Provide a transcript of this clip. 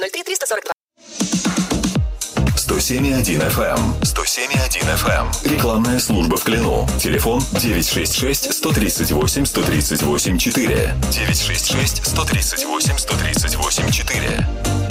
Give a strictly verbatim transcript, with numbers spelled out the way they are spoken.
ноль три триста сорок два. сто семь и один эф эм. сто семь и один эф эм. Рекламная служба в Клину. Телефон девять шесть шесть сто тридцать восемь сто тридцать восемь четыре. девять шесть шесть сто тридцать восемь сто тридцать восемь четыре.